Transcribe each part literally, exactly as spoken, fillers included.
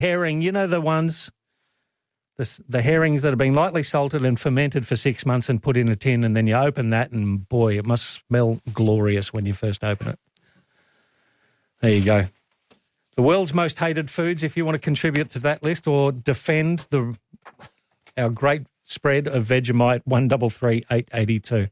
herring, you know the ones, the, s- the herrings that have been lightly salted and fermented for six months and put in a tin, and then you open that and, boy, it must smell glorious when you first open it. There you go. The world's most hated foods, if you want to contribute to that list or defend the our great spread of Vegemite, one double three eight eighty two.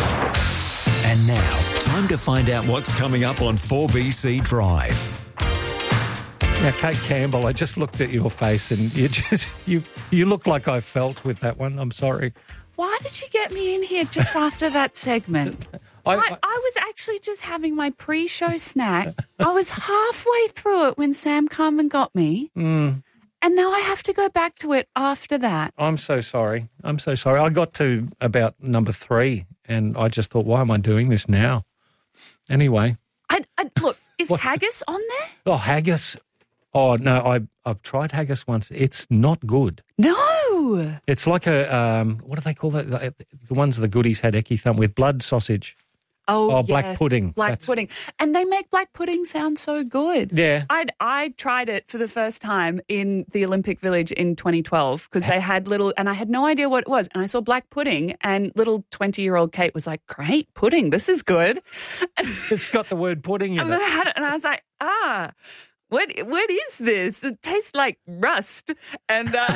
And now, time to find out what's coming up on four B C Drive. Now, Kate Campbell, I just looked at your face and you just you you look like I felt with that one. I'm sorry. Why did you get me in here just after that segment? I, I, I, I was actually just having my pre-show snack. I was halfway through it when Sam come and got me. mm, And now I have to go back to it after that. I'm so sorry. I'm so sorry. I got to about number three and I just thought, why am I doing this now? Anyway. I, I Look, is What? haggis on there? Oh, haggis. Oh, no, I, I've tried haggis once. It's not good. No. It's like a, um, what do they call that? The, the ones the goodies had Ecky Thumb with blood sausage. Oh, Oh, black yes, pudding. Black That's- pudding. And they make black pudding sound so good. Yeah. I I tried it for the first time in the Olympic Village in twenty twelve because they had little, and I had no idea what it was. And I saw black pudding, and little twenty-year-old Kate was like, "Great pudding, this is good." It's got the word pudding in And then I it. had it, and I was like, "Ah, what what is this? It tastes like rust." And, uh,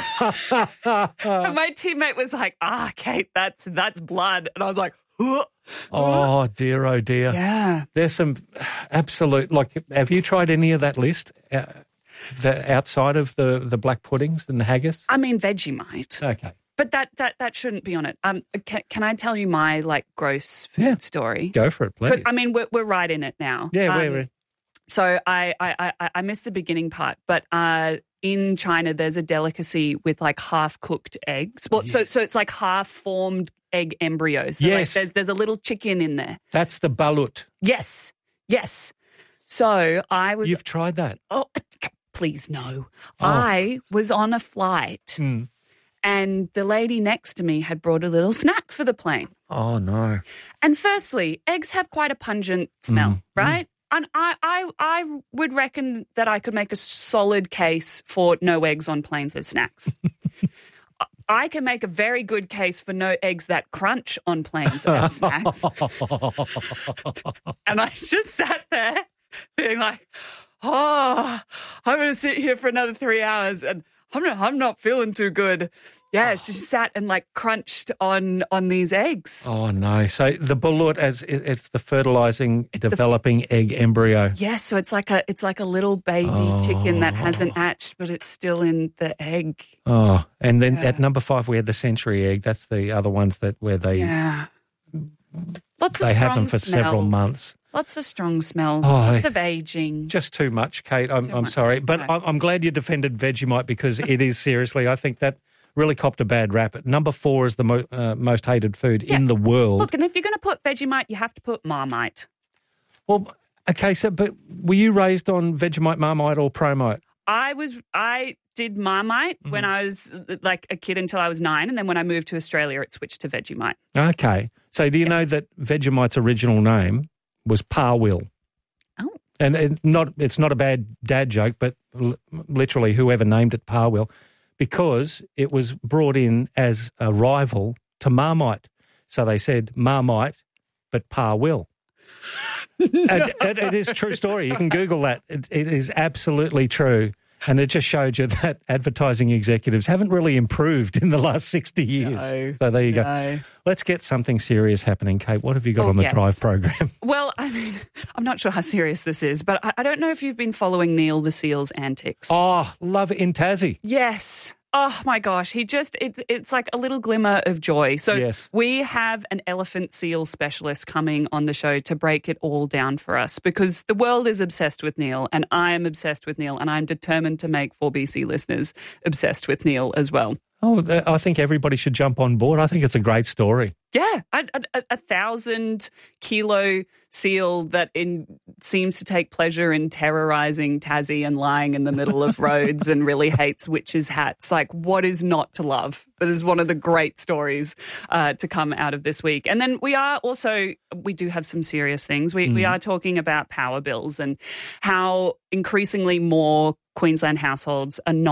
and my teammate was like, "Ah, Kate, that's that's blood." And I was like, "Huh." Oh, dear, oh, dear. Yeah. There's some absolute, like, have you tried any of that list uh, the, outside of the, the black puddings and the haggis? I mean, Vegemite. Okay. But that, that, that shouldn't be on it. Um, can, can I tell you my, like, gross food Yeah. story? Go for it, please. I mean, we're, we're right in it now. yeah, Um, we're, So I, I, I, I missed the beginning part, but uh, in China there's a delicacy with like half-cooked eggs. Well, so so it's like half-formed egg embryos. So Yes. like there's, there's a little chicken in there. that's the balut. Yes, yes. So I was... You've tried that? Oh, please no. Oh. I was on a flight Mm. and the lady next to me had brought a little snack for the plane. Oh, no. And firstly, eggs have quite a pungent smell, Mm, right? And I, I, I would reckon that I could make a solid case for no eggs on planes as snacks. I can make a very good case for no eggs that crunch on planes as snacks. And I just sat there being like, oh, I'm going to sit here for another three hours and I'm not, I'm not feeling too good. Yeah, it's just sat and like crunched on on these eggs. Oh, no. So the balut, as it- it's the fertilizing, developing egg embryo. Yes, so it's like a it's like a little baby Oh. chicken that hasn't hatched, but it's still in the egg. Oh, and then Yeah. at number five, we had the century egg. That's the other ones that where they Yeah, lots of they have strong them for several smells. months. Lots of strong smells. Oh, lots I- of aging. Just too much, Kate. I'm, Too I'm much. sorry. But Okay. I'm, I'm glad you defended Vegemite because it is seriously, I think that really copped a bad rap. Number four is the mo- uh, most hated food Yeah. in the world. Look, and if you're going to put Vegemite, you have to put Marmite. Well, okay, so, but were you raised on Vegemite, Marmite or Promite? I was I did Marmite Mm-hmm. when I was uh, like a kid until I was nine, and then when I moved to Australia, it switched to Vegemite. Okay. So do you know that Vegemite's original name was Parwill? Oh. And it not it's not a bad dad joke, but l- literally whoever named it Parwill, because it was brought in as a rival to Marmite. So they said Marmite, but Parwill. And it, it is a true story. You can Google that. It, it is absolutely true. And it just showed you that advertising executives haven't really improved in the last sixty years. No, so there you go. no. Let's get something serious happening, Kate. What have you got Oh, on the yes. Drive program? Well, I mean, I'm not sure how serious this is, but I, I don't know if you've been following Neil the Seal's antics. Oh, love it in Tassie. Yes. Oh my gosh, he just, it, it's like a little glimmer of joy. So Yes. we have an elephant seal specialist coming on the show to break it all down for us because the world is obsessed with Neil and I am obsessed with Neil and I'm determined to make four B C listeners obsessed with Neil as well. Oh, th- I think everybody should jump on board. I think it's a great story. Yeah, a, a, a thousand kilo seal that in, seems to take pleasure in terrorising Tassie and lying in the middle of roads and really hates witches' hats. Like, what is not to love? That is one of the great stories uh, to come out of this week. And then we are also, we do have some serious things. We, mm. we are talking about power bills and how increasingly more Queensland households are not